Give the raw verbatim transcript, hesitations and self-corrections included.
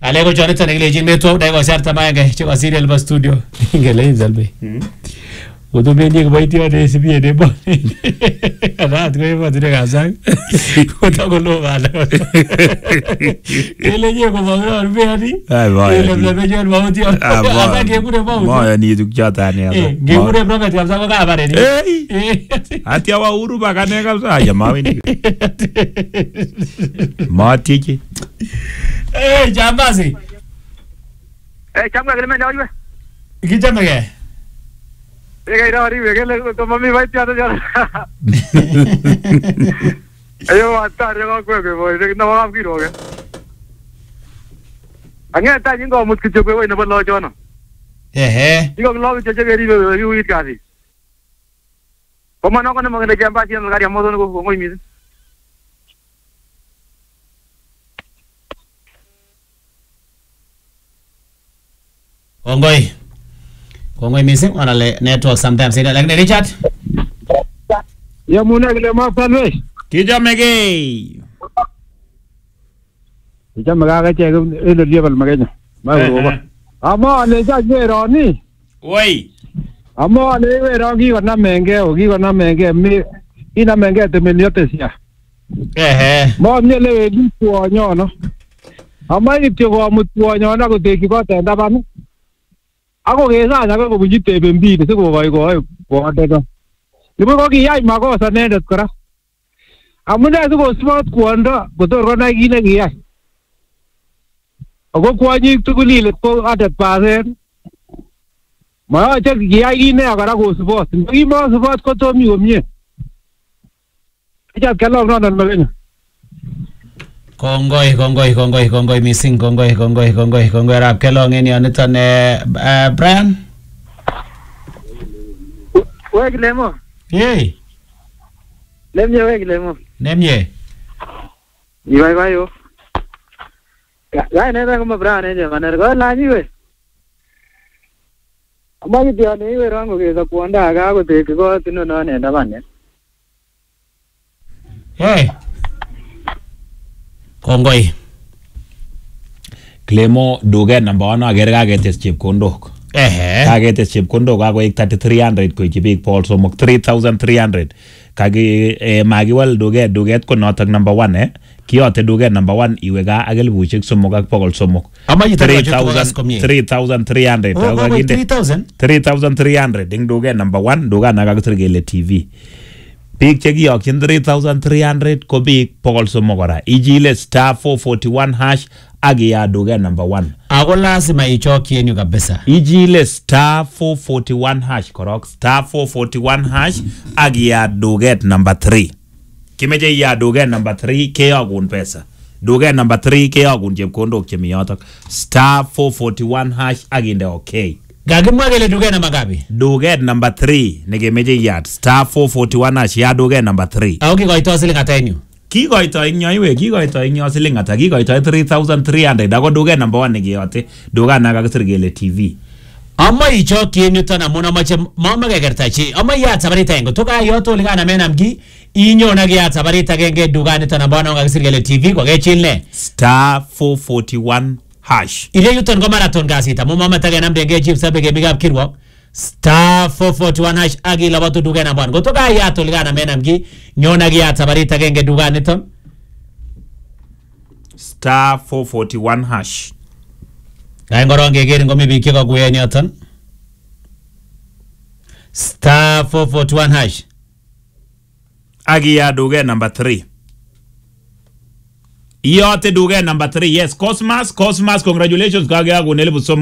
Alego Jonathan English metro dai ko sarta maenge chiko serial ba studio ngele inzalbe. Udo benye ko baitio de sibie de bo. Rat ko ba dire gasang. Ko ta ko lo gala. Ele ye ko ba ro be ani. Ai ba. Ele le be jon ba utio. Aba ke gure ba. Mo ya ni duk jata ne ya. Ge gure prophet kam sa ko ka bare ni. Ati awa uru ba ka ne kam sa ya ma wi ni. Ma tiki. Eh jambasi. Eh chamba ke me na iwe. Ki chamba ke? Eh ga ira ri ve ke le to mami vai tia to jara. Ayo ata re ko ko ko re na wa ki ro ke. Anga ta jing ko mut ki chokwe we na ba lo jo na. Eh eh. Digo lo ke che ke ri ve yu it ka si. Como no con mo ke jamba si na ga mo do ko ko mi. Kongoi. Kongoi missing on a network sometimes. Like Richard? Ya muna ke ma fanwe. Kija mege. Kija maga ka che e lo level maganya. Ma ro ba. Ama ne ja je ro ni. Oi. Ama ne we ro gi ko na menge o gi ko na menge mi ina menge te me nyote sia. Eh eh. Mo ne le di tuo nyo no. Ama ni ti ko mu tuo nyo na ko te ki ko te nda ba ni. Ako ke sa na ko bunyi te bembi ne se ko ga ko ko da da. Ni ko ki yai ma ko sa ne dat kara. Amuna se ko smart ko anda ko to ro na gi ne gi yai. Ako ko ni tu ko li le ko adat pa sen. Ma cha gi yai gi ne agara ko sport. Ni ma sport ko to mi o mi. Ja ka lo no nan ma le. Kongoi, kongoi, kongoi, kongoi missing, kongoi, kongoi, kongoi, kongoi rap kelong ini oniton eh Brian. Wek lemo. Yey. Lemye wek lemo. Nemye. Ni vai vai yo. Ya ne da como Brian ne maner ko la ni we. Ama ki dia ne we rango ke sa kuanda ga ko te ko tino no ne da ban ne. Hey. Kongoi. Klemo duge number one agere kagetes chepkondok. Eh. Kagetes chepkondok kagoik thirty-three hundred ko chibik Paul Somok three thousand three hundred. Kagi eh, magiwal duge duget ko notok number one eh. Kiyote duge number one iwe ga agel buchik somok ak Paul Somok. Ama yita three thousand three hundred. Oh, three thousand? three thousand three hundred ding duge number one duga nagagitrgele T V. Big cheki yokyin three thousand three hundred ko big Paul Somokora. Ijile star four forty-one hash agia duge number one. Ako lazima ichoki yenyu kabisa. Ijile star four forty-one hash korok. Star four forty-one hash agia duge number three. Kimeje ya duge number three keyogun pesa. Duge number three keyogun chepkondok chemi yotok. Star four forty-one hash aginde okay. Gagimwa gele duge namba gapi? Duge number three negemeje yat star four forty-one hash ya duge number three. Au kikoito siling ata enyu? Kikoito inyo iwe kikoito inyo siling ata kikoito three thousand three hundred ako duge number one negeyote duga nagakisirgele T V. Ama ichoki yenyu tana muna mache mama gegertachi. Ama ya tabarita yengo toka yoto ligana mena mgi inyo nagi ya tabarita genge duga nitana bwana ngakisirgele T V kwa gechile star four forty-one hash. Ile yuton ko marathon gasita mo mama tage namde nge chip sabe ge big up kirwa star four forty-one hash agi labatu duga na bwana gotoka ya to ligana mena mgi nyona gi ya tabarita genge duga niton star four forty-one hash. Gai ngoronge geri ngomi biki ko kuye nyoton star four forty-one hash agi ya duge number three. Yote duge number three. Yes, Cosmas, Cosmas, congratulations kage agunele busomo.